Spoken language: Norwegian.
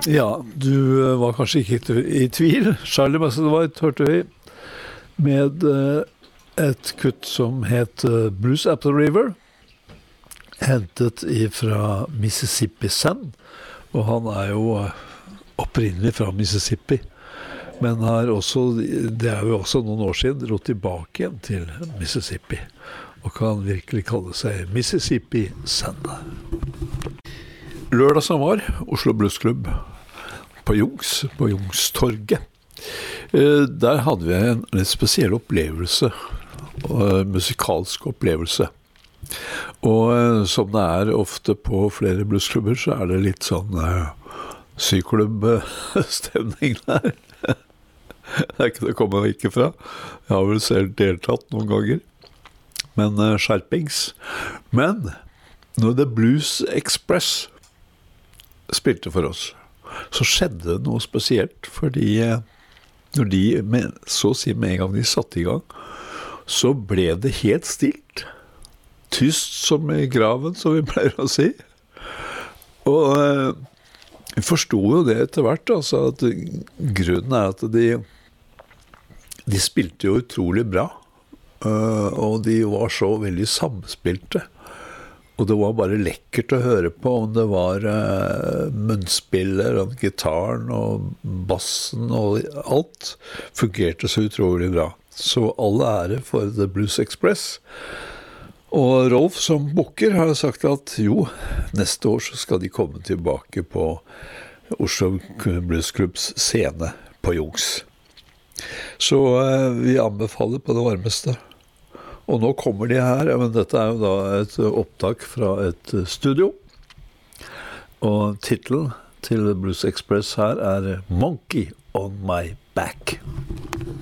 Ja, du var kanskje ikke i tvil. Charlie Musselwhite hørte vi med et kutt som het Blues Apple River, hentet fra Mississippi Sun, og han jo opprinnelig fra Mississippi, men det jo også noen år siden dro tilbake igjen til Mississippi, og kan virkelig kalle seg Mississippi Sun. Lørdag som var, Oslo Blues Club på Youngstorget. Der hadde vi en litt spesiell opplevelse, musikalsk opplevelse. Og som det ofte på flere bluesklubber, så det litt sånn syklubbstemning der. Det ikke det kommer ikke fra. Jeg har vel selv deltatt noen ganger. Men skjerpings. Men når The Blues Express spilte for oss, så skjedde det noe spesielt, fordi når de, så å si med en gang de satte i gang, så ble det helt stilt. Tyst som i graven, som vi pleier å si. Og vi forstod jo det etter hvert, altså, at grunnen at de spilte jo utrolig bra, og de var så veldig samspilte. Og det var bare lekkert å høre på, om det var munnspiller, og gitaren og bassen og alt fungerte så utrolig bra. Så alle ære for The Blues Express. Og Rolf som booker har sagt at jo, neste år så skal de komme tilbake på Oslo Blues Clubs scene på Youngs. Så vi anbefaler på det varmeste. Og nå kommer de her, men dette jo da et opptak fra et studio. Og titelen til Blues Express her Monkey on My Back.